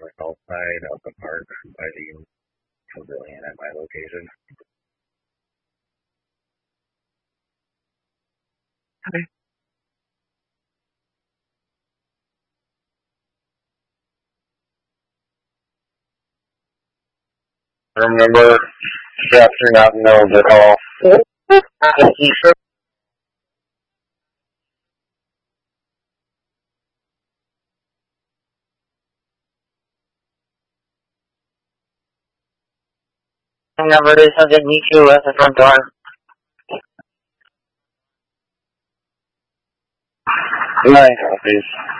south side of the park by the pavilion at my location. Okay. Remember, Jeff, you're not in those at all. Number is 100 meet you at the front door. Nice,